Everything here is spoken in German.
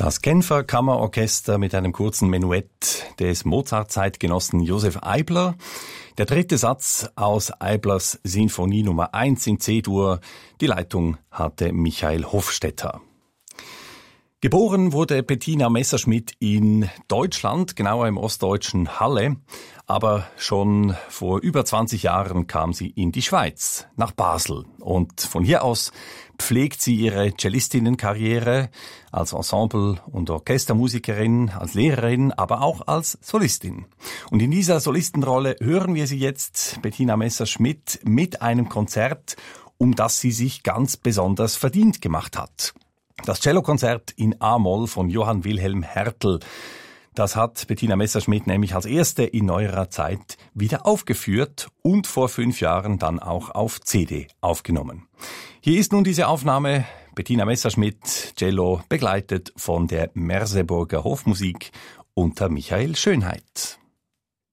Das Genfer Kammerorchester mit einem kurzen Menuett des Mozart-Zeitgenossen Josef Eibler. Der dritte Satz aus Eiblers Sinfonie Nummer 1 in C-Dur. Die Leitung hatte Michael Hofstetter. Geboren wurde Bettina Messerschmidt in Deutschland, genauer im ostdeutschen Halle. Aber schon vor über 20 Jahren kam sie in die Schweiz, nach Basel. Und von hier aus pflegt sie ihre Cellistinnenkarriere als Ensemble- und Orchestermusikerin, als Lehrerin, aber auch als Solistin. Und in dieser Solistenrolle hören wir sie jetzt, Bettina Messerschmidt, mit einem Konzert, um das sie sich ganz besonders verdient gemacht hat. Das Cellokonzert in A-Moll von Johann Wilhelm Hertel. Das hat Bettina Messerschmidt nämlich als erste in neuerer Zeit wieder aufgeführt und vor 5 Jahren dann auch auf CD aufgenommen. Hier ist nun diese Aufnahme. Bettina Messerschmidt, Cello, begleitet von der Merseburger Hofmusik unter Michael Schönheit.